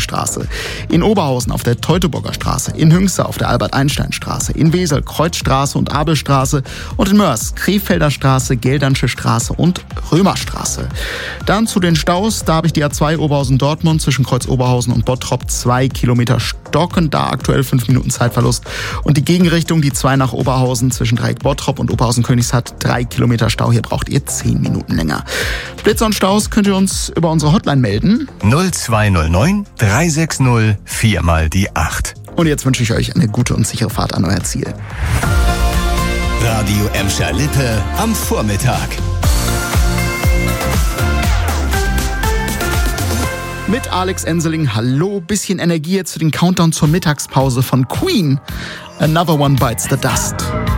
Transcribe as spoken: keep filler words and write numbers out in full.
Straße, in Oberhausen auf der Teutoburger Straße, in Hünxe auf der Albert-Einstein-Straße, in Wesel Kreuzstraße und Abelstraße und in Mörs Krefelder Straße, Geldernsche Straße und Römerstraße. Dann zu den Staus, da habe ich die A zwei Oberhausen-Dortmund zwischen Kreuz Oberhausen und Bottrop zwei Kilometer stocken, da aktuell fünf Minuten Zeitverlust. Und die Gegenrichtung, die zwei nach Oberhausen zwischen Dreieck Bottrop und Oberhausen-Königshardt, drei Kilometer Stau, hier braucht ihr zehn Minuten länger. Blitzer und Staus könnt ihr uns über unsere Hotline melden. null zwei null neun drei sechs null vier mal die acht. Und jetzt wünsche ich euch eine gute und sichere Fahrt an euer Ziel. Radio Emscher Lippe am Vormittag. Mit Alex Enseling, hallo, bisschen Energie jetzt für den Countdown zur Mittagspause von Queen. Another One Bites the Dust.